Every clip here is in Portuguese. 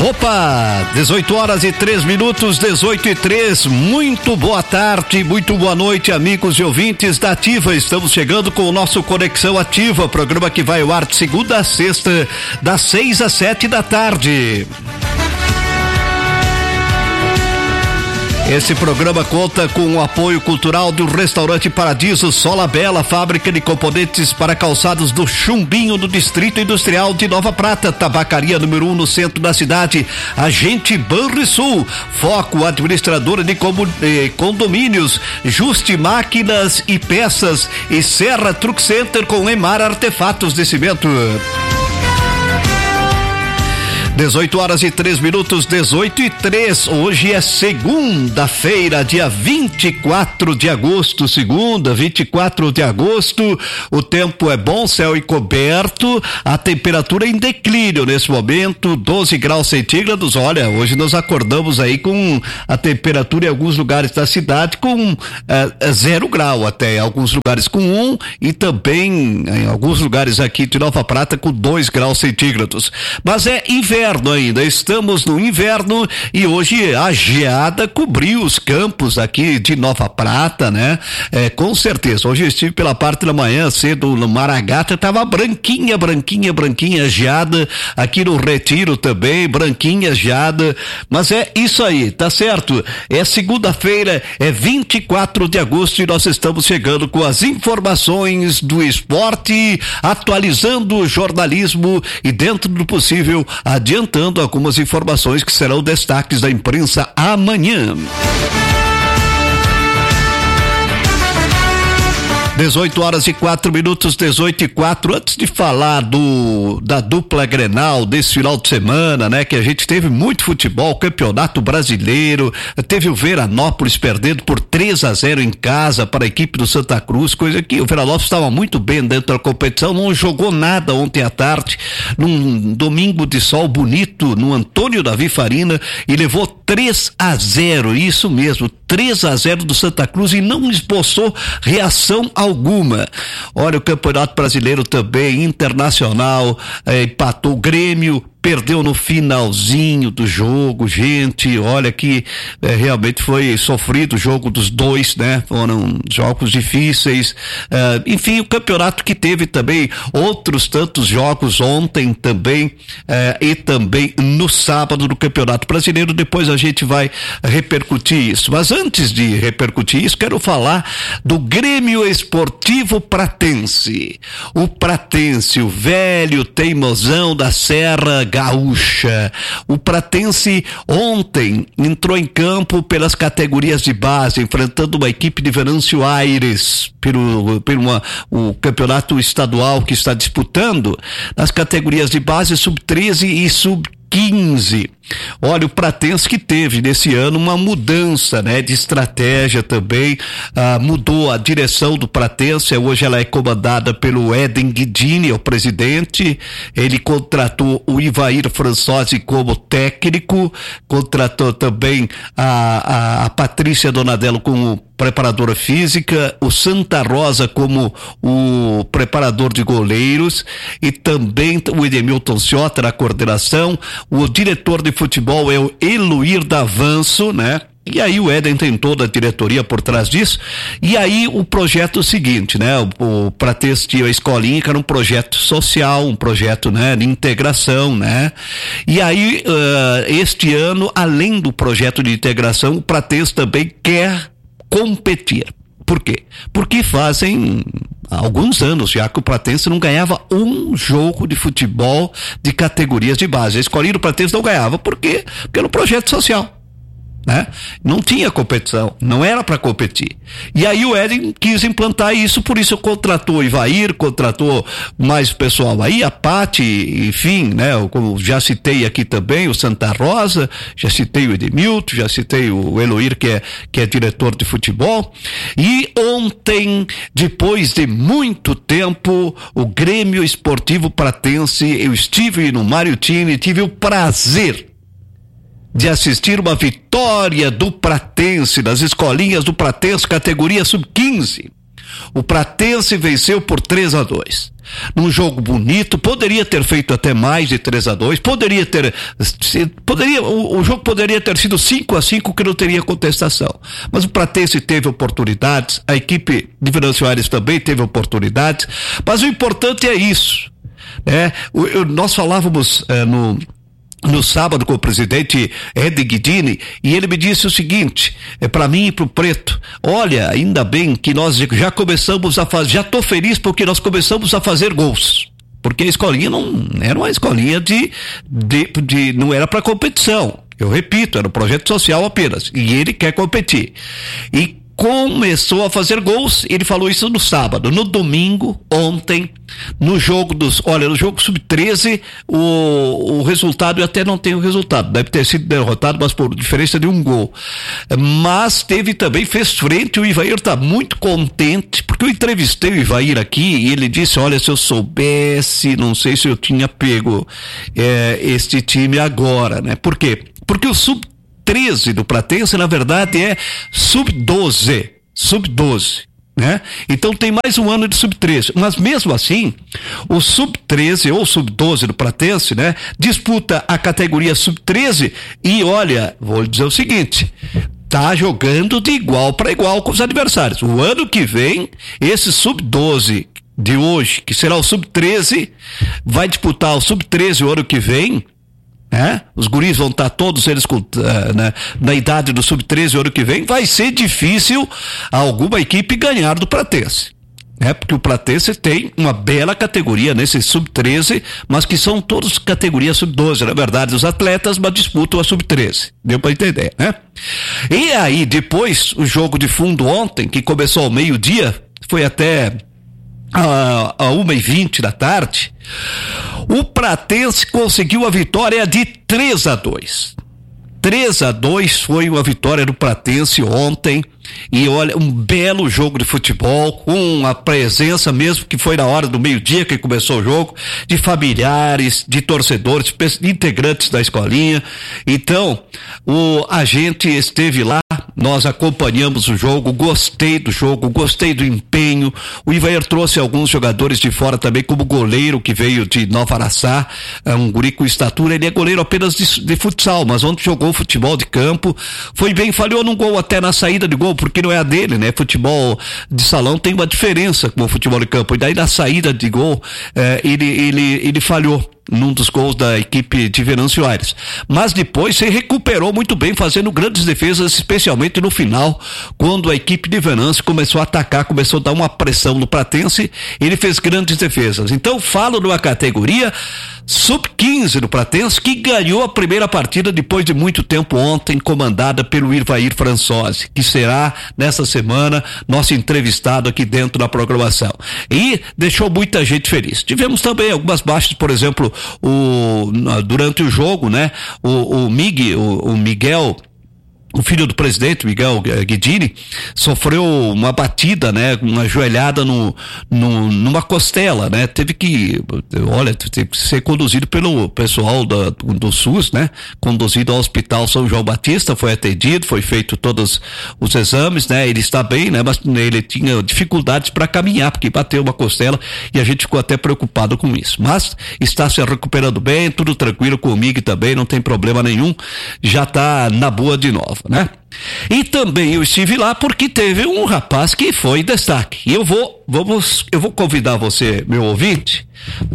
Opa, 18h03, 18h03, muito boa tarde, muito boa noite, amigos e ouvintes da Ativa. Estamos chegando com o nosso Conexão Ativa, programa que vai ao ar de segunda a sexta, das 6 às 7 da tarde. Esse programa conta com o apoio cultural do Restaurante Paradiso, Sola Bela, fábrica de componentes para calçados do Chumbinho, no Distrito Industrial de Nova Prata, tabacaria número 1 no centro da cidade, Agente Banrisul, Foco, administradora de condomínios, Juste Máquinas e Peças e Serra Truck Center com Emar Artefatos de Cimento. 18h03, 18h03. Hoje é segunda-feira, dia 24 de agosto, segunda, 24 de agosto. O tempo é bom, céu encoberto, a temperatura em declínio nesse momento, 12 graus centígrados. Olha, hoje nós acordamos aí com a temperatura em alguns lugares da cidade com 0 grau, até alguns lugares com 1 e também em alguns lugares aqui de Nova Prata com 2 graus centígrados. Mas é inverno ainda, estamos no inverno e hoje a geada cobriu os campos aqui de Nova Prata, né? Com certeza, hoje eu estive pela parte da manhã cedo no Maragata, tava branquinha geada, aqui no Retiro também, branquinha geada, mas é isso aí, tá certo? É segunda-feira, é 24 de agosto e nós estamos chegando com as informações do esporte, atualizando o jornalismo e dentro do possível adiantando algumas informações que serão destaques da imprensa amanhã. 18h04, 18h04. Antes de falar da dupla Grenal desse final de semana, né? Que a gente teve muito futebol, Campeonato Brasileiro, teve o Veranópolis perdendo por 3-0 em casa para a equipe do Santa Cruz, coisa que o Veranópolis estava muito bem dentro da competição, não jogou nada ontem à tarde, num domingo de sol bonito, no Antônio Davi Farina, e levou 3-0, isso mesmo, 3-0 do Santa Cruz e não esboçou reação alguma. Olha, o Campeonato Brasileiro também, Internacional, empatou, o Grêmio perdeu no finalzinho do jogo, gente, olha que realmente foi sofrido o jogo dos dois, né? Foram jogos difíceis, enfim, o campeonato que teve também outros tantos jogos ontem também, e também no sábado do Campeonato Brasileiro. Depois a gente vai repercutir isso, mas antes de repercutir isso, quero falar do Grêmio Esportivo Pratense. O Pratense, o velho teimosão da Serra Gaúcha. O Pratense ontem entrou em campo pelas categorias de base, enfrentando uma equipe de Venâncio Aires o campeonato estadual que está disputando nas categorias de base sub-13 e sub-15. Olha, o Pratense que teve nesse ano uma mudança, né, de estratégia também, mudou a direção do Pratense, hoje ela é comandada pelo Éden Guidini, é o presidente, ele contratou o Ivair Françosi como técnico, contratou também a Patrícia Donadello como preparadora física, o Santa Rosa como o preparador de goleiros e também o Edemilton Ciota na coordenação, o diretor de futebol é o Eluir Davanço, né? E aí o Éden tem toda a diretoria por trás disso, e aí o projeto é o seguinte, né? O Pratense tinha a escolinha, que era um projeto social, um projeto, né, de integração, né? E aí, este ano, além do projeto de integração, o Pratense também quer competir. Por quê? Porque fazem alguns anos já que o Pratense não ganhava um jogo de futebol de categorias de base. A escolinha do Pratense não ganhava. Por quê? Pelo projeto social, né? Não tinha competição, não era para competir. E aí o Éden quis implantar isso, por isso contratou o Ivair, contratou mais pessoal aí, a Pati, enfim, né? Como já citei aqui também, o Santa Rosa, já citei o Edemilton, já citei o Eloir, que é diretor de futebol. E ontem, depois de muito tempo, o Grêmio Esportivo Pratense, eu estive no Mário Tini, tive o prazer de assistir uma vitória do Pratense, das escolinhas do Pratense, categoria sub-15. O Pratense venceu por 3-2. Num jogo bonito, poderia ter feito até mais de 3-2, o jogo poderia ter sido 5-5, que não teria contestação. Mas o Pratense teve oportunidades, a equipe de Venâncio Aires também teve oportunidades, mas o importante é isso, né? Nós falávamos no sábado com o presidente Ed Guidini, e ele me disse o seguinte, para mim e pro Preto: olha, ainda bem que nós já começamos a fazer, já tô feliz porque nós começamos a fazer gols, porque a escolinha não era uma escolinha não era para competição, eu repito, era um projeto social apenas, e ele quer competir, e começou a fazer gols. Ele falou isso no sábado. No domingo, ontem, no jogo sub-13, o resultado, eu até não tenho o resultado, deve ter sido derrotado, mas por diferença de um gol, mas fez frente. O Ivair está muito contente, porque eu entrevistei o Ivair aqui e ele disse: olha, se eu soubesse, não sei se eu tinha pego este time agora, né? Por quê? Porque o sub-13 do Pratense, na verdade, é sub-12, né? Então tem mais um ano de sub-13, mas mesmo assim, o sub-13 ou sub-12 do Pratense, né, disputa a categoria sub-13 e olha, vou dizer o seguinte: tá jogando de igual para igual com os adversários. O ano que vem, esse sub-12 de hoje, que será o sub-13, vai disputar o sub-13 o ano que vem. Os guris vão estar todos eles na idade do sub-13 o ano que vem. Vai ser difícil alguma equipe ganhar do Pratense, porque o Pratense tem uma bela categoria nesse sub-13, mas que são todos categorias sub-12, na verdade, os atletas, mas disputam a sub-13, deu para entender, né? E aí depois, o jogo de fundo ontem, que começou ao meio-dia, foi até a 1h20 da tarde, o Pratense conseguiu a vitória de 3-2. 3-2 foi uma vitória do Pratense ontem, e olha, um belo jogo de futebol, com a presença, mesmo que foi na hora do meio-dia que começou o jogo, de familiares, de torcedores, de integrantes da escolinha. Então, a gente esteve lá, nós acompanhamos o jogo, gostei do jogo, gostei do empenho. O Ivair trouxe alguns jogadores de fora também, como goleiro que veio de Nova Araçá, um guri com estatura. Ele é goleiro apenas de futsal, mas ontem jogou futebol de campo, foi bem, falhou num gol até na saída de gol, porque não é a dele, né? Futebol de salão tem uma diferença com o futebol de campo, e daí na saída de gol ele falhou num dos gols da equipe de Venâncio Aires, mas depois se recuperou muito bem, fazendo grandes defesas, especialmente no final, quando a equipe de Venâncio começou a atacar, começou a dar uma pressão no Pratense, ele fez grandes defesas. Então falo numa categoria sub-15 do Pratense, que ganhou a primeira partida depois de muito tempo ontem, comandada pelo Ivair Françosi, que será nessa semana nosso entrevistado aqui dentro da programação, e deixou muita gente feliz. Tivemos também algumas baixas, por exemplo, durante o jogo, né? O Miguel, o filho do presidente, Miguel Guidini, sofreu uma batida, né? Uma joelhada numa costela, né? Teve que ser conduzido pelo pessoal do SUS, né? Conduzido ao Hospital São João Batista, foi atendido, foi feito todos os exames, né? Ele está bem, né? Mas ele tinha dificuldades para caminhar, porque bateu uma costela, e a gente ficou até preocupado com isso. Mas está se recuperando bem, tudo tranquilo comigo também, não tem problema nenhum, já está na boa de novo, né? E também eu estive lá porque teve um rapaz que foi destaque, e eu vou convidar você, meu ouvinte,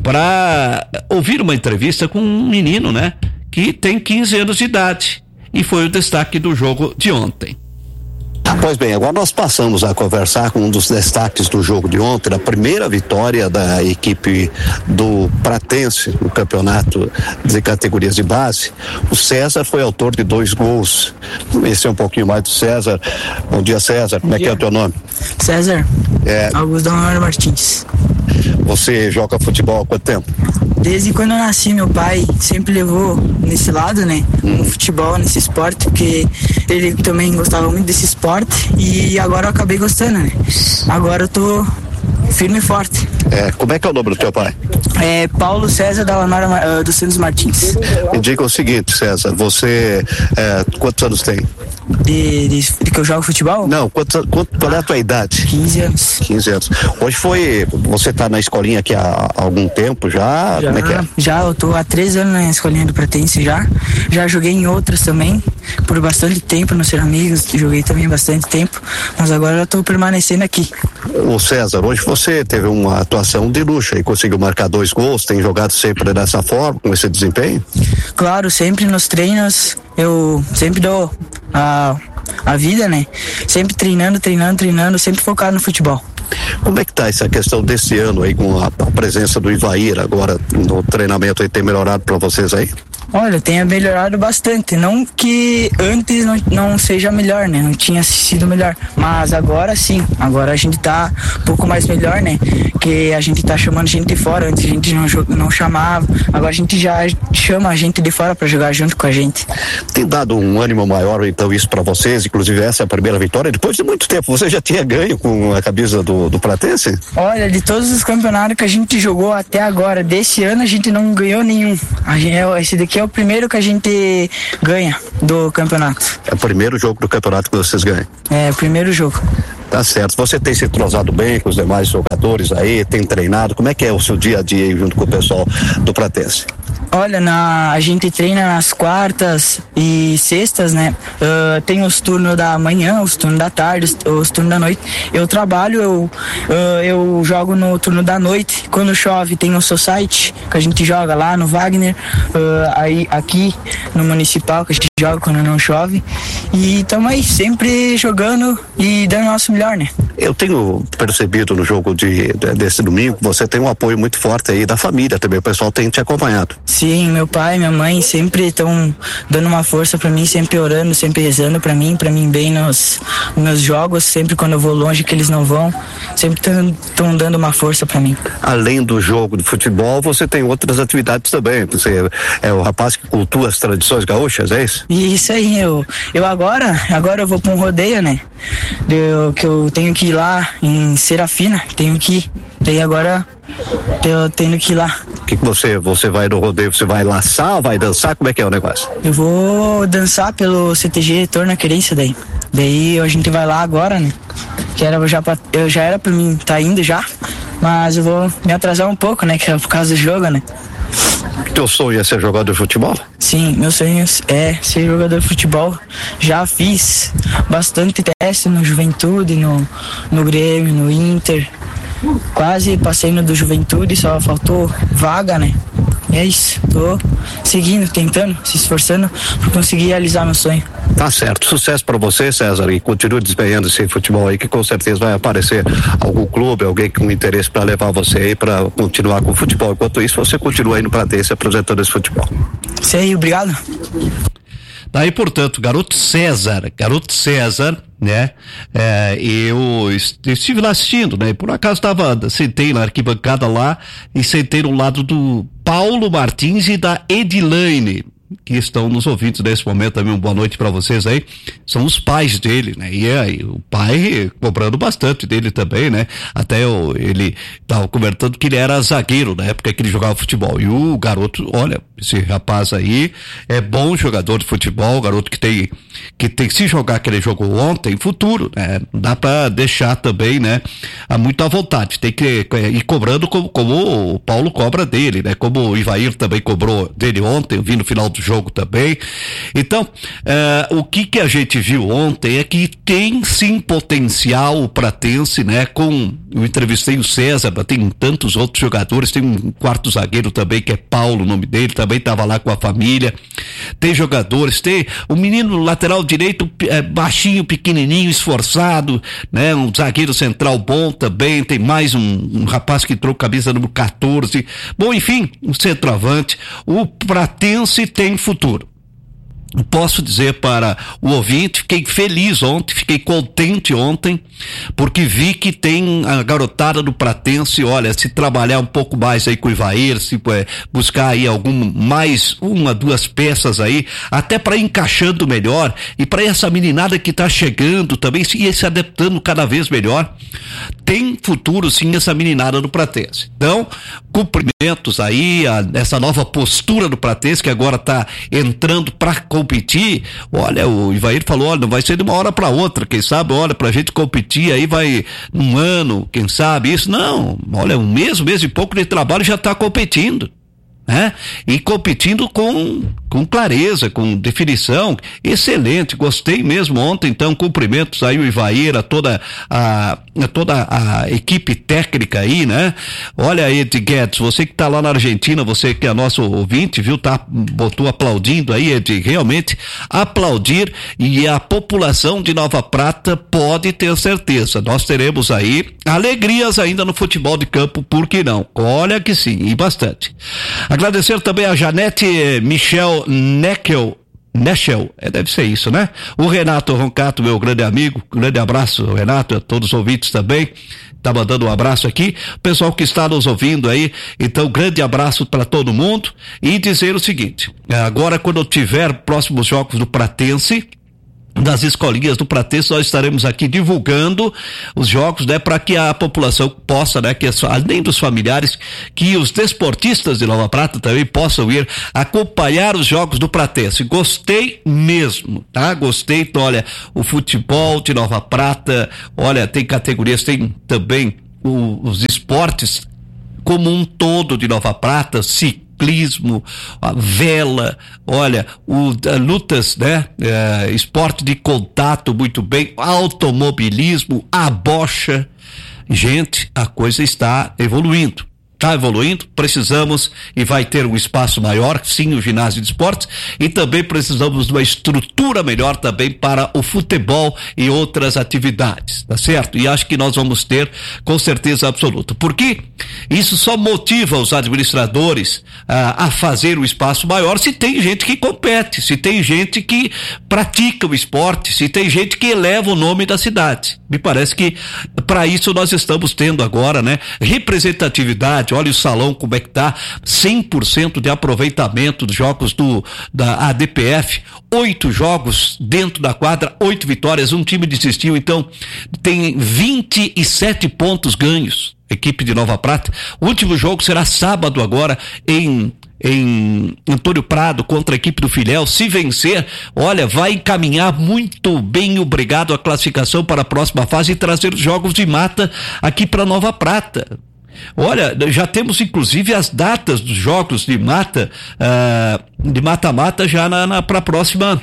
para ouvir uma entrevista com um menino, né, que tem 15 anos de idade, e foi o destaque do jogo de ontem. Pois bem, agora nós passamos a conversar com um dos destaques do jogo de ontem, da primeira vitória da equipe do Pratense no campeonato de categorias de base. O César foi autor de 2 gols. Vamos conhecer um pouquinho mais do César. Bom dia, César. Como é que é o teu nome? César. Augusto Honório Martins. Você joga futebol há quanto tempo? Desde quando eu nasci, meu pai sempre levou nesse lado, né? No futebol, nesse esporte, porque ele também gostava muito desse esporte, e agora eu acabei gostando, né? Agora eu tô firme e forte. Como é que é o nome do teu pai? Paulo César da Lanara dos Santos Martins. Me diga o seguinte, César, você quantos anos tem? De que eu jogo futebol? Não, qual é a tua idade? 15 anos. 15 anos. Hoje você tá na escolinha aqui há algum tempo já? Como é que é? Já, eu tô há 3 anos na escolinha do Pratense já joguei em outras também, por bastante tempo no Ser Amigos, joguei também bastante tempo, mas agora eu tô permanecendo aqui. O César, hoje você teve uma atuação de luxo e conseguiu marcar 2 gols, tem jogado sempre dessa forma, com esse desempenho? Claro, sempre nos treinos, eu sempre dou a vida, né? Sempre treinando, sempre focado no futebol. Como é que tá essa questão desse ano aí com a presença do Ivair agora no treinamento aí, tem melhorado para vocês aí? Olha, tem melhorado bastante, não que antes não seja melhor, né? Não tinha sido melhor, mas agora sim, agora a gente tá um pouco mais melhor, né? Que a gente tá chamando gente de fora, antes a gente não chamava, agora a gente já chama a gente de fora para jogar junto com a gente. Tem dado um ânimo maior então isso para vocês, inclusive essa é a primeira vitória, depois de muito tempo, você já tinha ganho com a camisa do Pratense? Olha, de todos os campeonatos que a gente jogou até agora, desse ano a gente não ganhou nenhum, esse daqui é o primeiro que a gente ganha do campeonato. É o primeiro jogo do campeonato que vocês ganham? É, o primeiro jogo. Tá certo. Você tem se entrosado bem com os demais jogadores aí, tem treinado, como é que é o seu dia a dia aí junto com o pessoal do Pratense? Olha, a gente treina nas quartas e sextas, né? Tem os turnos da manhã, os turnos da tarde, os turnos da noite. Eu trabalho, eu jogo no turno da noite. Quando chove tem o Society, que a gente joga lá no Wagner, aí aqui no Municipal, que a gente joga quando não chove. E estamos aí sempre jogando e dando o nosso melhor, né? Eu tenho percebido no jogo desse domingo, você tem um apoio muito forte aí da família também, o pessoal tem te acompanhado. Sim, meu pai e minha mãe sempre estão dando uma força pra mim, sempre orando, sempre rezando pra mim bem nos meus jogos, sempre quando eu vou longe que eles não vão, sempre estão dando uma força pra mim. Além do jogo de futebol, você tem outras atividades também, você é o rapaz que cultua as tradições gaúchas, é isso? Isso aí, eu agora eu vou pra um rodeio, né? Que eu tenho que ir lá em Serafina, tenho que ir, daí agora eu tenho que ir lá. O que você vai no rodeio, você vai laçar, vai dançar, como é que é o negócio? Eu vou dançar pelo CTG Torna Querência daí a gente vai lá agora, né? Eu já era pra mim tá indo já, mas eu vou me atrasar um pouco, né? Que é por causa do jogo, né? Teu sonho é ser jogador de futebol? Sim, meu sonho é ser jogador de futebol. Já fiz bastante teste no Juventude, no Grêmio, no Inter. Quase passei no do Juventude, só faltou vaga, né? É isso, tô seguindo, tentando, se esforçando para conseguir realizar meu sonho. Tá certo, sucesso para você, César, e continue desempenhando esse futebol aí, que com certeza vai aparecer algum clube, alguém com interesse para levar você aí para continuar com o futebol. Enquanto isso, você continua aí no Pratense apresentando esse futebol. Isso aí, obrigado. Daí, portanto, garoto César, né? Eu estive lá assistindo, né? Por acaso sentei na arquibancada lá e sentei no lado do Paulo Martins e da Edilaine, que estão nos ouvindo nesse momento também. Uma boa noite para vocês aí. São os pais dele, né? E aí o pai cobrando bastante dele também, né? Até ele tava comentando que ele era zagueiro na época que ele jogava futebol. E o garoto, olha, esse rapaz aí é bom jogador de futebol, garoto que tem se jogar que ele jogou ontem, futuro, né? Não dá pra deixar também, né? Muito à vontade, tem que ir cobrando como o Paulo cobra dele, né? Como o Ivair também cobrou dele ontem, eu vi no final do jogo também. Então, o que a gente viu ontem é que tem sim potencial o Pratense, né? Eu entrevistei o César, tem tantos outros jogadores, tem um quarto zagueiro também que é Paulo, o nome dele, também estava lá com a família. Tem jogadores, tem o menino lateral direito, baixinho, pequenininho, esforçado, né? Um zagueiro central bom também, tem mais um rapaz que entrou camisa número 14. Bom, enfim, um centroavante. O Pratense tem futuro. Posso dizer para o ouvinte, fiquei feliz ontem, fiquei contente ontem, porque vi que tem a garotada do Pratense, olha, se trabalhar um pouco mais aí com o Ivair, se buscar aí mais uma, duas peças aí, até para ir encaixando melhor, e para essa meninada que tá chegando também, e se adaptando cada vez melhor, tem futuro sim essa meninada do Pratense. Então, cumprimentos aí, essa nova postura do Pratense, que agora tá entrando para competir. Olha, o Ivair falou, olha, não vai ser de uma hora para outra, quem sabe, olha, pra gente competir aí vai um ano, quem sabe isso, não, olha, um mês e pouco de trabalho já tá competindo, né? E competindo com clareza, com definição, excelente, gostei mesmo ontem, então cumprimentos aí o Ivair, a toda a equipe técnica aí, né? Olha, Ed Guedes, você que tá lá na Argentina, você que é nosso ouvinte, viu, botou aplaudindo aí, Ed, realmente aplaudir, e a população de Nova Prata pode ter certeza, nós teremos aí alegrias ainda no futebol de campo, por que não? Olha que sim, e bastante. Agradecer também a Janete Michel Neckel, deve ser isso, né? O Renato Roncato, meu grande amigo, grande abraço, Renato, a todos os ouvintes também, tá mandando um abraço aqui, o pessoal que está nos ouvindo aí, então grande abraço para todo mundo, e dizer o seguinte, agora quando eu tiver próximos jogos do Pratense, das escolinhas do Pratense, nós estaremos aqui divulgando os jogos, né, para que a população possa, né, além dos familiares, que os desportistas de Nova Prata também possam ir acompanhar os jogos do Pratense. Gostei mesmo, tá? Gostei, então, olha, o futebol de Nova Prata, olha, tem categorias, tem também os esportes como um todo de Nova Prata, ciclismo, a vela, olha, lutas, né? Esporte de contato, muito bem, automobilismo, a bocha. Gente, a coisa está evoluindo. Está evoluindo, precisamos e vai ter um espaço maior, sim, o ginásio de esportes, e também precisamos de uma estrutura melhor também para o futebol e outras atividades, tá certo? E acho que nós vamos ter com certeza absoluta, porque isso só motiva os administradores a fazer o espaço maior se tem gente que compete, se tem gente que pratica o esporte, se tem gente que eleva o nome da cidade. Me parece que para isso nós estamos tendo agora, né, representatividade. Olha o salão como é que tá, 100% de aproveitamento dos jogos da ADPF, 8 jogos dentro da quadra, 8 vitórias, um time desistiu, então tem 27 pontos ganhos, equipe de Nova Prata. O último jogo será sábado agora em Antônio Prado contra a equipe do Filhéu. Se vencer, olha, vai encaminhar muito bem, obrigado, a classificação para a próxima fase e trazer os jogos de mata aqui para Nova Prata. Olha, já temos inclusive as datas dos jogos de mata-mata já para a próxima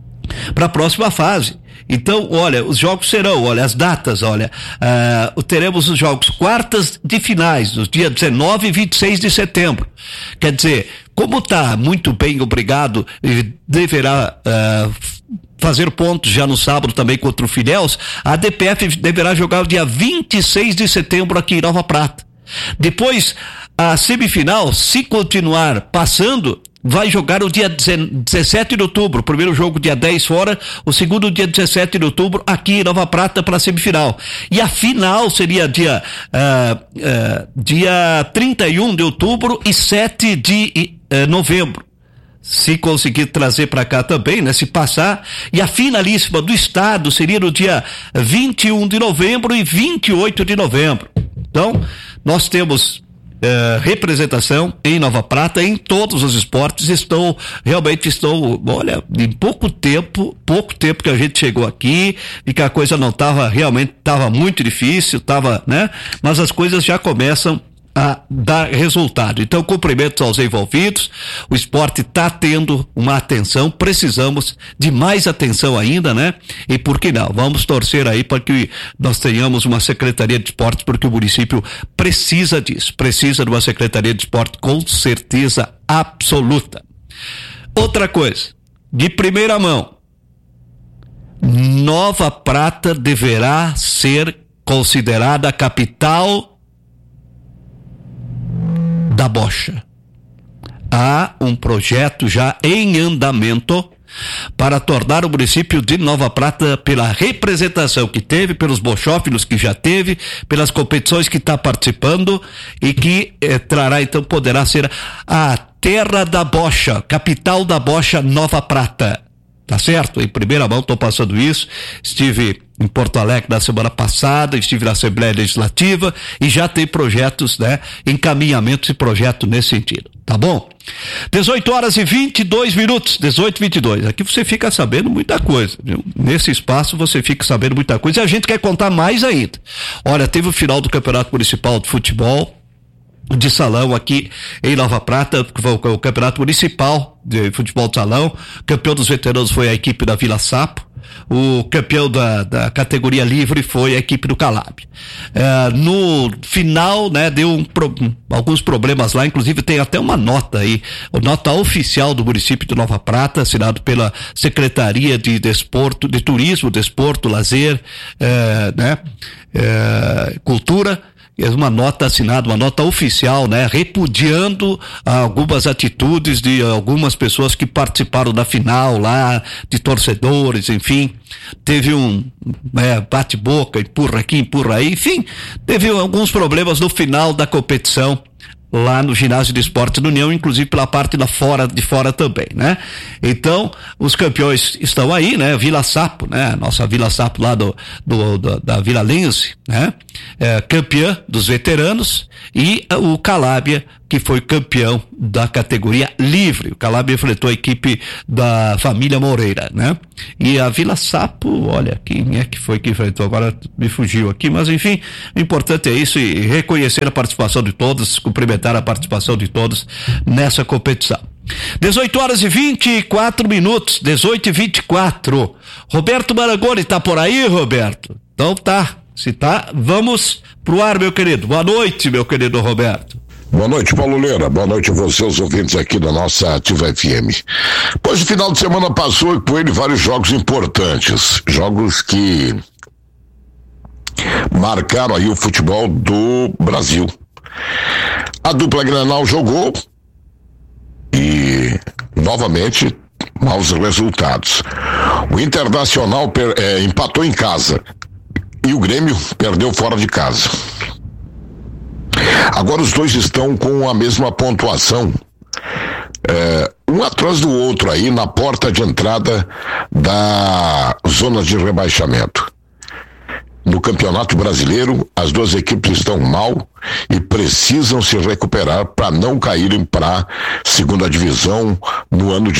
fase. Então, olha, os jogos serão, olha, as datas, olha, teremos os jogos quartas de finais, nos dias 19 e 26 de setembro. Quer dizer, como tá muito bem, obrigado, deverá fazer pontos já no sábado também contra o Filhéus, a DPF deverá jogar o dia 26 de setembro aqui em Nova Prata. Depois, a semifinal, se continuar passando, vai jogar o dia 17 de outubro, o primeiro jogo dia 10 fora, o segundo dia 17 de outubro aqui em Nova Prata para a semifinal. E a final seria dia 31 de outubro e 7 de novembro. Se conseguir trazer para cá também, né? Se passar, e a finalíssima do estado seria no dia 21 de novembro e 28 de novembro. Então, nós temos representação em Nova Prata, em todos os esportes. Realmente estão, olha, em pouco tempo que a gente chegou aqui, e que a coisa não realmente estava muito difícil, né? Mas as coisas já começam a dar resultado. Então, cumprimentos aos envolvidos. O esporte está tendo uma atenção, precisamos de mais atenção ainda, né? E por que não? Vamos torcer aí para que nós tenhamos uma secretaria de esportes, porque o município precisa disso, precisa de uma secretaria de esporte com certeza absoluta. Outra coisa, de primeira mão, Nova Prata deverá ser considerada a capital da bocha. Há um projeto já em andamento para tornar o município de Nova Prata, pela representação que teve, pelos bochófilos que já teve, pelas competições que está participando e que trará, então, poderá ser a terra da bocha, capital da bocha, Nova Prata. Tá certo? Em primeira mão estou passando isso. Estive em Porto Alegre na semana passada, estive na Assembleia Legislativa e já tem projetos, né? Encaminhamentos e projetos nesse sentido. Tá bom? 18h22, 18h22. Aqui você fica sabendo muita coisa, viu? Nesse espaço você fica sabendo muita coisa e a gente quer contar mais ainda. Olha, teve o final do Campeonato Municipal de Futebol de Salão aqui em Nova Prata, que foi o Campeonato Municipal de Futebol de Salão. Campeão dos veteranos foi a equipe da Vila Sapo. O campeão da categoria livre foi a equipe do Calab. No final, né, deu alguns problemas lá, inclusive tem até uma nota aí, a nota oficial do município de Nova Prata, assinado pela Secretaria de Desporto, de Turismo, Desporto, Lazer, Cultura. É uma nota assinada, uma nota oficial, né, repudiando algumas atitudes de algumas pessoas que participaram da final lá, de torcedores, enfim, teve um bate-boca, empurra aqui, empurra aí, enfim, teve alguns problemas no final da competição lá no ginásio de esportes da União, inclusive pela parte de fora também, né? Então, os campeões estão aí, né? Vila Sapo, né? Nossa Vila Sapo lá da Vila Lense, né? Campeã dos veteranos, e o Calábia, que foi campeão da categoria livre. O Calábia enfrentou a equipe da família Moreira, né? E a Vila Sapo, olha, quem é que foi que enfrentou? Agora me fugiu aqui, mas enfim, o importante é isso, e reconhecer a participação de todos, cumprimentar a participação de todos nessa competição. 18h24, 18h24. Roberto Marangoni tá por aí, Roberto? Então tá, se tá, vamos pro ar, meu querido. Boa noite, meu querido Roberto. Boa noite, Paulo Leira. Boa noite a você, os ouvintes aqui da nossa Ativa FM. Pois o final de semana passou e com ele vários jogos importantes. Jogos que marcaram aí o futebol do Brasil. A dupla Grenal jogou e, novamente, maus resultados. O Internacional empatou em casa e o Grêmio perdeu fora de casa. Agora os dois estão com a mesma pontuação, um atrás do outro aí na porta de entrada da zona de rebaixamento. No Campeonato Brasileiro, as duas equipes estão mal e precisam se recuperar para não caírem para a segunda divisão no ano de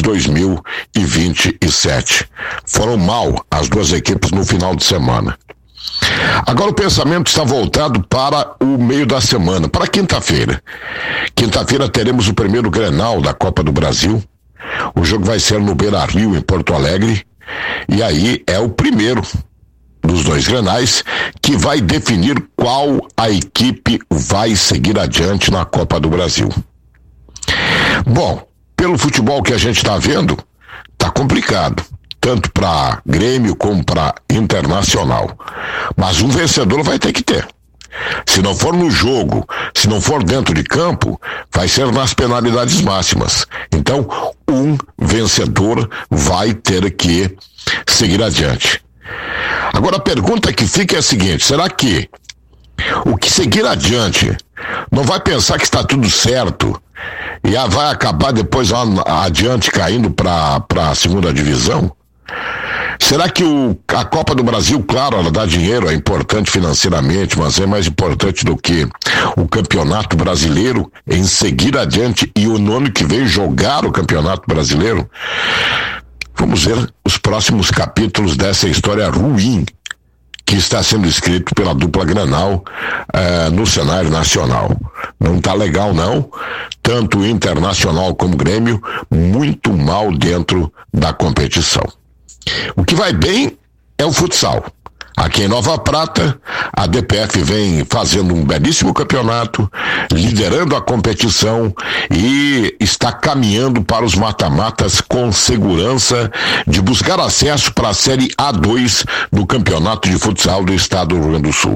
2027. Foram mal as duas equipes no final de semana. Agora o pensamento está voltado para o meio da semana, para quinta-feira. Quinta-feira teremos o primeiro Grenal da Copa do Brasil. O jogo vai ser no Beira-Rio, em Porto Alegre. E aí é o primeiro dos dois Grenais que vai definir qual a equipe vai seguir adiante na Copa do Brasil. Bom, pelo futebol que a gente está vendo, tá complicado. Tanto para Grêmio como para Internacional. Mas um vencedor vai ter que ter. Se não for no jogo, se não for dentro de campo, vai ser nas penalidades máximas. Então, um vencedor vai ter que seguir adiante. Agora a pergunta que fica é a seguinte: será que o que seguir adiante não vai pensar que está tudo certo e vai acabar depois lá adiante caindo para a segunda divisão? Será que a Copa do Brasil, claro, ela dá dinheiro, é importante financeiramente, mas é mais importante do que o Campeonato Brasileiro em seguir adiante e no ano que vem jogar o Campeonato Brasileiro? Vamos ver os próximos capítulos dessa história ruim que está sendo escrito pela dupla Grenal no cenário nacional. Não está legal, não. Tanto o Internacional como o Grêmio, muito mal dentro da competição. O que vai bem é o futsal. Aqui em Nova Prata, a DPF vem fazendo um belíssimo campeonato, liderando a competição e está caminhando para os mata-matas com segurança de buscar acesso para a Série A2 do Campeonato de Futsal do Estado do Rio Grande do Sul.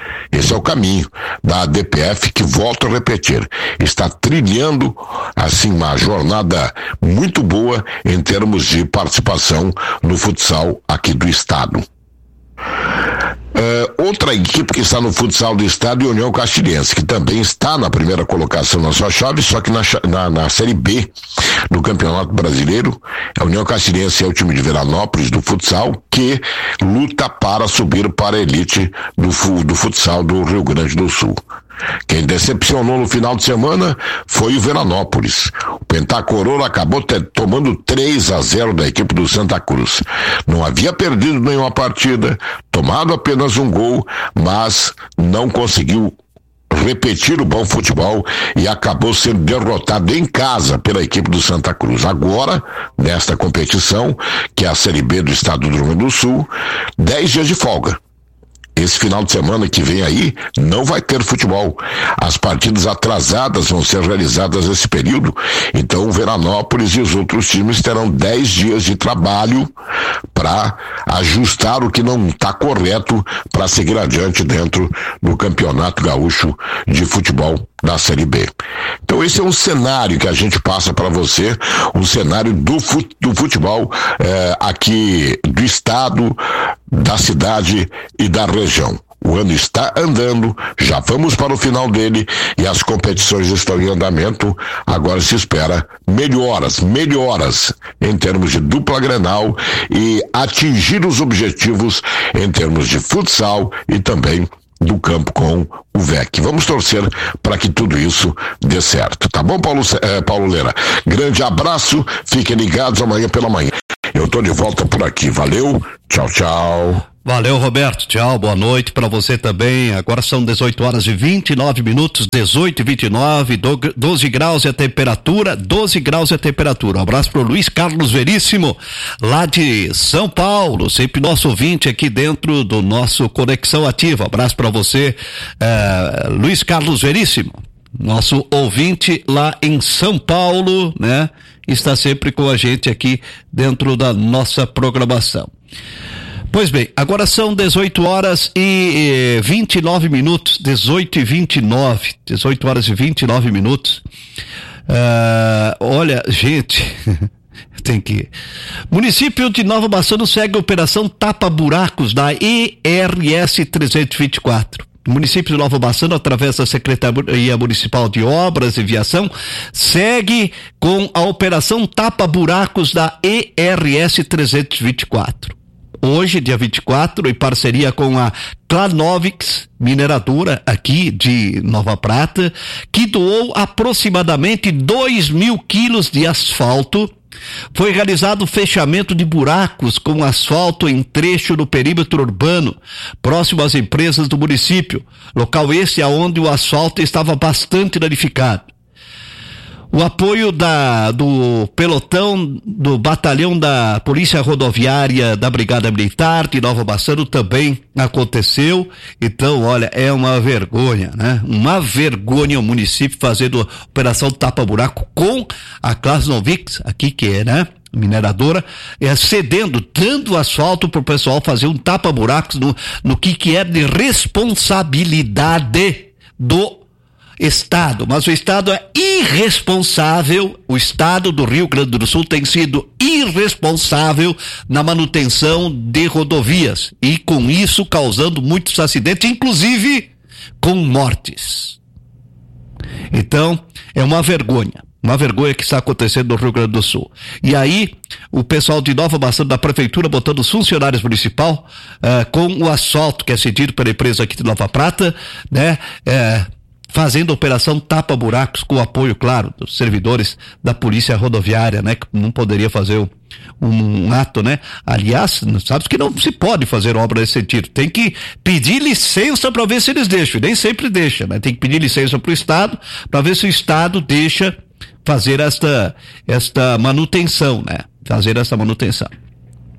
Esse é o caminho da DPF, que, volto a repetir, está trilhando, assim, uma jornada muito boa em termos de participação no futsal aqui do estado. Outra equipe que está no futsal do estado é a União Castilhense, que também está na primeira colocação na sua chave, só que na Série B do Campeonato Brasileiro. A União Castilhense é o time de Veranópolis do futsal, que luta para subir para a elite do futsal do Rio Grande do Sul. Quem decepcionou no final de semana foi o Veranópolis. O Pentacorouro acabou tomando 3-0 da equipe do Santa Cruz. Não havia perdido nenhuma partida, tomado apenas um gol, mas não conseguiu repetir o bom futebol e acabou sendo derrotado em casa pela equipe do Santa Cruz. Agora, nesta competição, que é a Série B do estado do Rio Grande do Sul, 10 dias de folga. Esse final de semana que vem aí não vai ter futebol. As partidas atrasadas vão ser realizadas nesse período. Então o Veranópolis e os outros times terão 10 dias de trabalho para ajustar o que não está correto para seguir adiante dentro do Campeonato Gaúcho de Futebol da Série B. Então esse é um cenário que a gente passa para você, um cenário do futebol aqui do estado, da cidade e da região. O ano está andando, já vamos para o final dele e as competições estão em andamento. Agora se espera melhoras em termos de dupla Grenal e atingir os objetivos em termos de futsal e também do campo com o VEC. Vamos torcer para que tudo isso dê certo. Tá bom, Paulo Leira? Grande abraço, fiquem ligados amanhã pela manhã. Eu tô de volta por aqui. Valeu, tchau, tchau. Valeu, Roberto. Tchau, boa noite para você também. Agora são 18h29, 18h29, 12 graus é a temperatura, 12 graus é a temperatura. Um abraço pro Luiz Carlos Veríssimo, lá de São Paulo, sempre nosso ouvinte aqui dentro do nosso Conexão Ativa. Um abraço para você, Luiz Carlos Veríssimo, nosso ouvinte lá em São Paulo, né? Está sempre com a gente aqui dentro da nossa programação. Pois bem, agora são 18 horas e 29 minutos, 18 horas e 29 minutos. Olha, gente, tem que... Município de Nova Bassano segue a operação Tapa Buracos da ERS 324. O município de Nova Bassano, através da Secretaria Municipal de Obras e Viação, segue com a operação Tapa Buracos da ERS 324. Hoje, dia 24, em parceria com a Clanovix Mineradora, aqui de Nova Prata, que doou aproximadamente 2.000 quilos de asfalto, foi realizado o fechamento de buracos com asfalto em trecho no perímetro urbano, próximo às empresas do município, local esse onde o asfalto estava bastante danificado. O apoio do pelotão do batalhão da Polícia Rodoviária da Brigada Militar de Nova Bassano também aconteceu. Então, olha, é uma vergonha, né? Uma vergonha o município fazendo operação tapa-buraco com a Klasnovix, aqui que é, né? Mineradora, cedendo, dando asfalto pro pessoal fazer um tapa-buracos no que é de responsabilidade do Estado, mas o Estado é irresponsável, o Estado do Rio Grande do Sul tem sido irresponsável na manutenção de rodovias e com isso causando muitos acidentes, inclusive com mortes. Então, é uma vergonha que está acontecendo no Rio Grande do Sul. E aí, o pessoal de Nova Bassano da Prefeitura botando os funcionários municipal com o asfalto que é cedido pela empresa aqui de Nova Prata, né? Fazendo a operação tapa-buracos com o apoio, claro, dos servidores da Polícia Rodoviária, né? Que não poderia fazer um ato, né? Aliás, sabe que não se pode fazer obra nesse sentido. Tem que pedir licença para ver se eles deixam. Nem sempre deixa, né? Tem que pedir licença para o Estado para ver se o Estado deixa fazer esta manutenção, né? Fazer essa manutenção.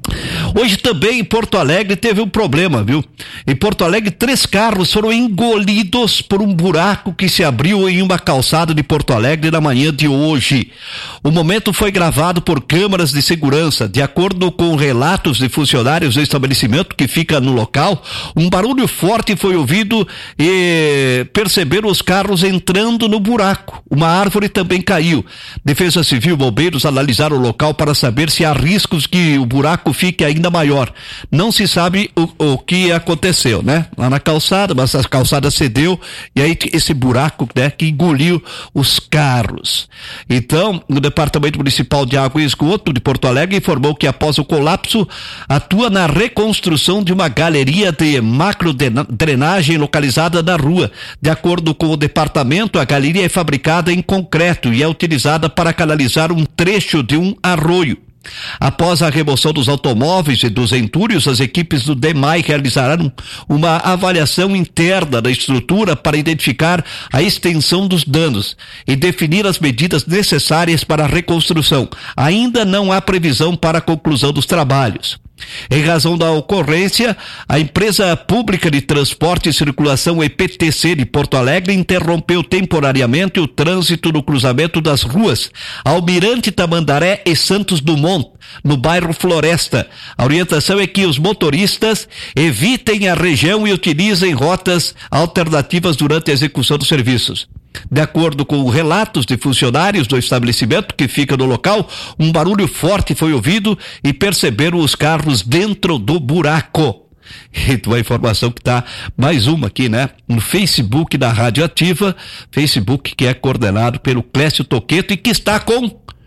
Hoje também em Porto Alegre teve um problema, viu? Em Porto Alegre 3 carros foram engolidos por um buraco que se abriu em uma calçada de Porto Alegre na manhã de hoje. O momento foi gravado por câmeras de segurança. De acordo com relatos de funcionários do estabelecimento que fica no local, um barulho forte foi ouvido e perceberam os carros entrando no buraco. Uma árvore também caiu. Defesa Civil e bombeiros analisaram o local para saber se há riscos que o buraco fique ainda maior. Não se sabe o que aconteceu, né? Lá na calçada, mas a calçada cedeu e aí esse buraco, né, que engoliu os carros. Então, o Departamento Municipal de Água e Esgoto de Porto Alegre informou que após o colapso, atua na reconstrução de uma galeria de macrodrenagem localizada na rua. De acordo com o departamento, a galeria é fabricada em concreto e é utilizada para canalizar um trecho de um arroio. Após a remoção dos automóveis e dos entulhos, as equipes do DEMAI realizarão uma avaliação interna da estrutura para identificar a extensão dos danos e definir as medidas necessárias para a reconstrução. Ainda não há previsão para a conclusão dos trabalhos. Em razão da ocorrência, a Empresa Pública de Transporte e Circulação EPTC de Porto Alegre interrompeu temporariamente o trânsito no cruzamento das ruas Almirante Tamandaré e Santos Dumont, no bairro Floresta. A orientação é que os motoristas evitem a região e utilizem rotas alternativas durante a execução dos serviços. De acordo com relatos de funcionários do estabelecimento que fica no local, um barulho forte foi ouvido e perceberam os carros dentro do buraco. E uma informação que está, mais uma aqui, né? No Facebook da Rádio Ativa, Facebook que é coordenado pelo Clécio Toqueto e que está com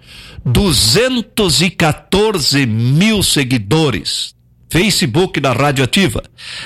214 mil seguidores. Facebook da Rádio Ativa,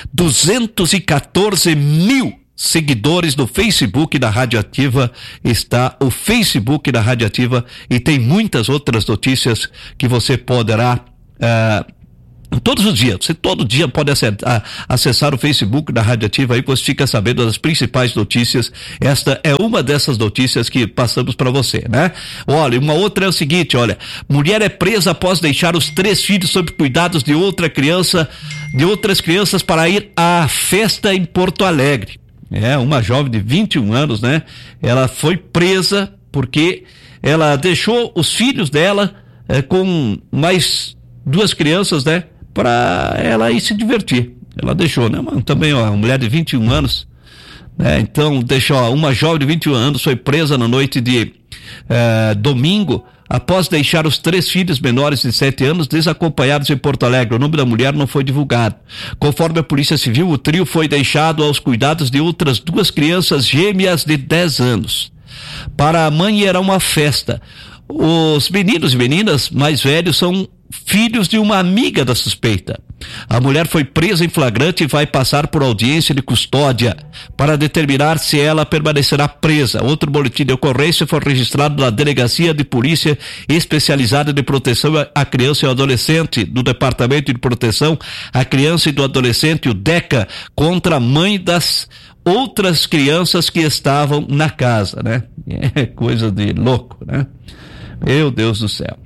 214 mil seguidores no Facebook da Rádio Ativa. Está o Facebook da Rádio Ativa e tem muitas outras notícias que você poderá todos os dias, você todo dia pode acessar o Facebook da Rádio Ativa, aí você fica sabendo das principais notícias. Esta é uma dessas notícias que passamos para você, né? Olha, uma outra é o seguinte, olha, mulher é presa após deixar os 3 filhos sob cuidados de outras crianças para ir à festa em Porto Alegre. Uma jovem de 21 anos, né? Ela foi presa porque ela deixou os filhos dela com mais 2 crianças, né? Para ela ir se divertir. Ela deixou, né? Também, uma mulher de 21 anos, né? Então, deixou, uma jovem de 21 anos foi presa na noite de domingo, após deixar os 3 filhos menores de 7 anos desacompanhados em Porto Alegre. O nome da mulher não foi divulgado. Conforme a Polícia Civil, o trio foi deixado aos cuidados de outras 2 crianças gêmeas de 10 anos. Para a mãe era uma festa. Os meninos e meninas mais velhos são filhos de uma amiga da suspeita. A mulher foi presa em flagrante e vai passar por audiência de custódia para determinar se ela permanecerá presa. Outro boletim de ocorrência foi registrado na Delegacia de Polícia Especializada de Proteção à Criança e ao Adolescente, do Departamento de Proteção à Criança e do Adolescente, o DECA, contra a mãe das outras crianças que estavam na casa, né? É coisa de louco, né? Meu Deus do céu.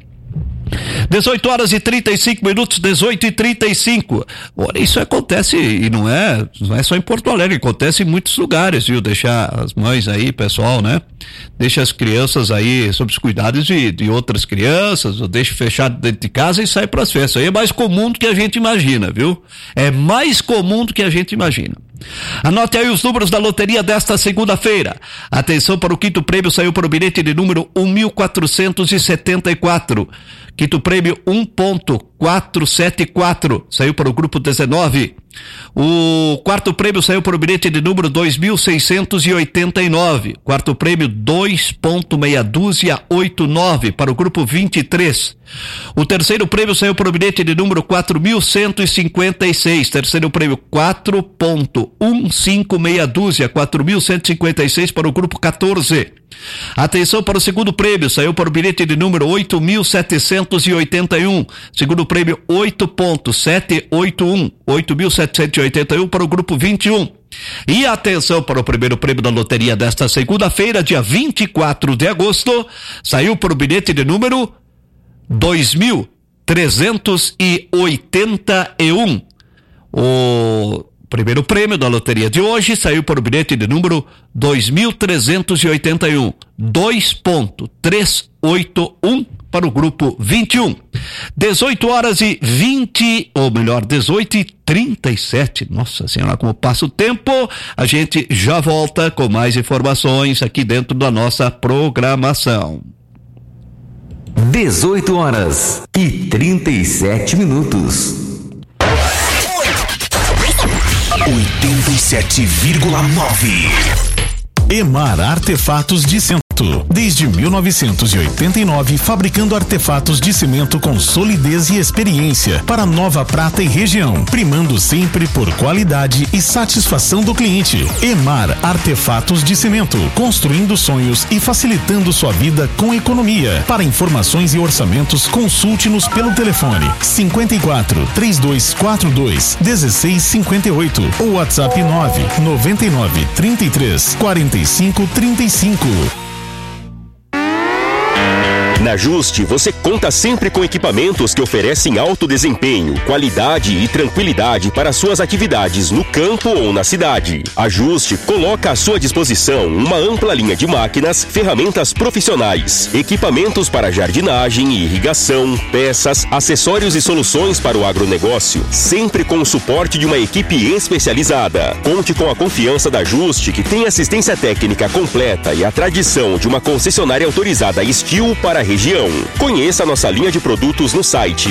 18h35, 18h35. Olha, isso acontece e não é só em Porto Alegre, acontece em muitos lugares, viu? Deixar as mães aí, pessoal, né? Deixa as crianças aí sob os cuidados de outras crianças, ou deixa fechado dentro de casa e sai pras festas. Aí é mais comum do que a gente imagina, viu? É mais comum do que a gente imagina. Anote aí os números da loteria desta segunda-feira. Atenção para o quinto prêmio, saiu para o bilhete de número 1.474. Quinto prêmio 1.474, saiu para o grupo 19. O quarto prêmio saiu para o bilhete de número 2.689. Quarto prêmio 2.689 para o grupo 23. O terceiro prêmio saiu para o bilhete de número 4.156. Terceiro prêmio 4.156, 4.156 para o grupo 14. Atenção para o segundo prêmio, saiu para o bilhete de número 8.781. Segundo prêmio 8.781, 8.781 para o grupo 21. E atenção para o primeiro prêmio da loteria desta segunda-feira, dia 24 de agosto, saiu para o bilhete de número 2.000. 381. O primeiro prêmio da loteria de hoje saiu por bilhete de número 2.381, 2.381 para o grupo 21. 18h37. Nossa Senhora, como passa o tempo. A gente já volta com mais informações aqui dentro da nossa programação. 18h37. 87,9. EMAR Artefatos de Centro. Desde 1989, fabricando artefatos de cimento com solidez e experiência para Nova Prata e região, primando sempre por qualidade e satisfação do cliente. EMAR Artefatos de Cimento, construindo sonhos e facilitando sua vida com economia. Para informações e orçamentos, consulte-nos pelo telefone 54 3242 1658 ou WhatsApp 999 33 45 35. Na Juste, você conta sempre com equipamentos que oferecem alto desempenho, qualidade e tranquilidade para suas atividades no campo ou na cidade. A Juste coloca à sua disposição uma ampla linha de máquinas, ferramentas profissionais, equipamentos para jardinagem e irrigação, peças, acessórios e soluções para o agronegócio, sempre com o suporte de uma equipe especializada. Conte com a confiança da Juste, que tem assistência técnica completa e a tradição de uma concessionária autorizada Estil para a região. Conheça nossa linha de produtos no site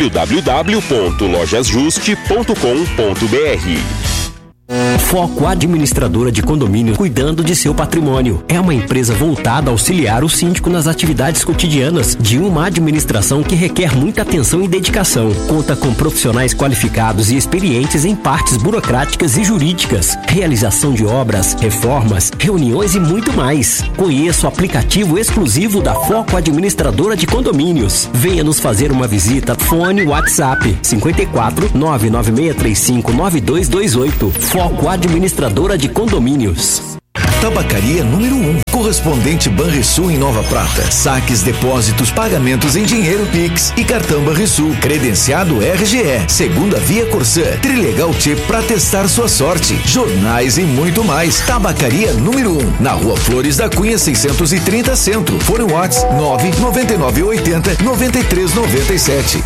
www.lojasjuste.com.br. Foco Administradora de Condomínio, cuidando de seu patrimônio. É uma empresa voltada a auxiliar o síndico nas atividades cotidianas de uma administração que requer muita atenção e dedicação. Conta com profissionais qualificados e experientes em partes burocráticas e jurídicas, realização de obras, reformas, reuniões e muito mais. Conheça o aplicativo exclusivo da Foco Administradora de Condomínios. Venha nos fazer uma visita. Fone WhatsApp 54 99635 9228. Foco Administradora de Condomínios. Tabacaria número 1, correspondente Banrisul em Nova Prata. Saques, depósitos, pagamentos em dinheiro Pix e cartão Banrisul. Credenciado RGE, segunda via Corsã, Trilegal T para testar sua sorte. Jornais e muito mais. Tabacaria número 1, na Rua Flores da Cunha 630 Centro. Fone WhatsApp 99980 9397.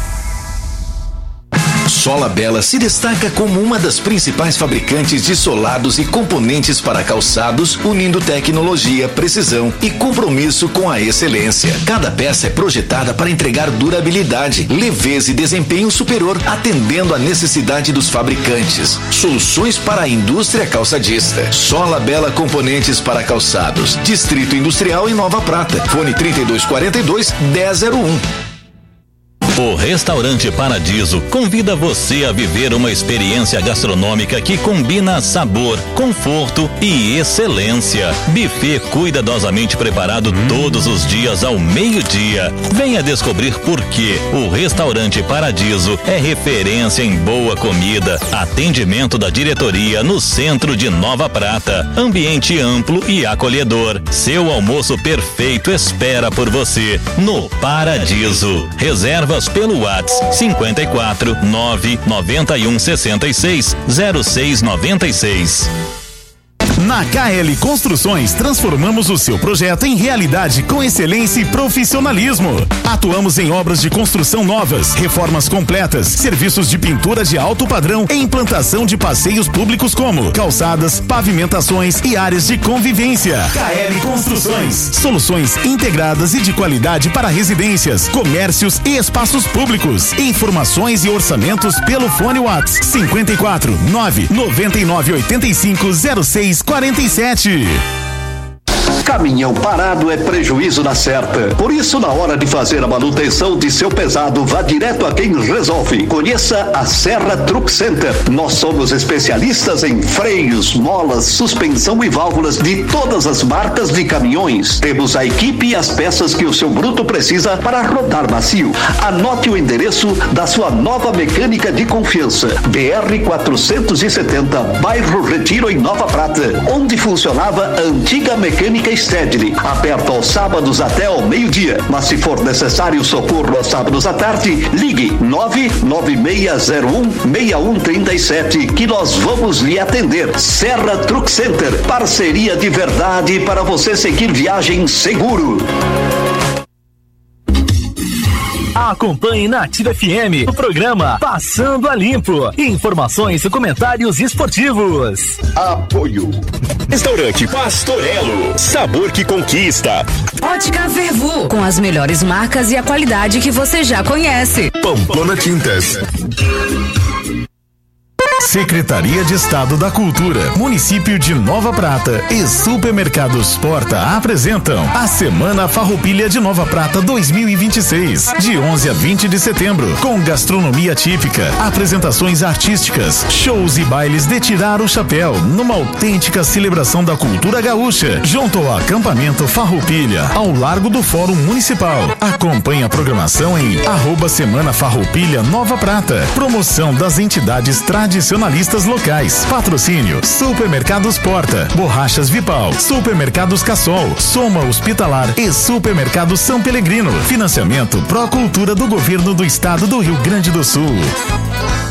Sola Bela se destaca como uma das principais fabricantes de solados e componentes para calçados, unindo tecnologia, precisão e compromisso com a excelência. Cada peça é projetada para entregar durabilidade, leveza e desempenho superior, atendendo à necessidade dos fabricantes. Soluções para a indústria calçadista. Sola Bela Componentes para Calçados. Distrito Industrial em Nova Prata. Fone 3242 1001. O Restaurante Paradiso convida você a viver uma experiência gastronômica que combina sabor, conforto e excelência. Buffet cuidadosamente preparado todos os dias ao meio-dia. Venha descobrir por que o Restaurante Paradiso é referência em boa comida, atendimento da diretoria no centro de Nova Prata, ambiente amplo e acolhedor. Seu almoço perfeito espera por você no Paradiso. Reservas pelo WhatsApp 54 991 66 0696. Na KL Construções, transformamos o seu projeto em realidade com excelência e profissionalismo. Atuamos em obras de construção novas, reformas completas, serviços de pintura de alto padrão e implantação de passeios públicos como calçadas, pavimentações e áreas de convivência. KL Construções, soluções integradas e de qualidade para residências, comércios e espaços públicos. Informações e orçamentos pelo fone WhatsApp 54 999 85 06 47. Caminhão parado é prejuízo na certa. Por isso, na hora de fazer a manutenção de seu pesado, vá direto a quem resolve. Conheça a Serra Truck Center. Nós somos especialistas em freios, molas, suspensão e válvulas de todas as marcas de caminhões. Temos a equipe e as peças que o seu bruto precisa para rodar macio. Anote o endereço da sua nova mecânica de confiança. BR 470, bairro Retiro, em Nova Prata, onde funcionava a antiga mecânica Stedley, aberto aos sábados até ao meio-dia. Mas se for necessário socorro aos sábados à tarde, ligue 996016137 que nós vamos lhe atender. Serra Truck Center, parceria de verdade para você seguir viagem seguro. Acompanhe na Ativa FM o programa Passando a Limpo. Informações e comentários esportivos. Apoio. Restaurante Pastorello, sabor que conquista. Ótica Vervu, com as melhores marcas e a qualidade que você já conhece. Pamplona Tintas. Secretaria de Estado da Cultura, Município de Nova Prata e Supermercados Porta apresentam a Semana Farroupilha de Nova Prata 2026, de 11 a 20 de setembro, com gastronomia típica, apresentações artísticas, shows e bailes de tirar o chapéu, numa autêntica celebração da cultura gaúcha, junto ao acampamento Farroupilha, ao largo do Fórum Municipal. Acompanhe a programação em @Semana Farroupilha Nova Prata. Promoção das entidades tradicionalistas locais. Patrocínio: Supermercados Porta, Borrachas Vipal, Supermercados Cassol, Soma Hospitalar e Supermercado São Pelegrino. Financiamento Procultura do Governo do Estado do Rio Grande do Sul.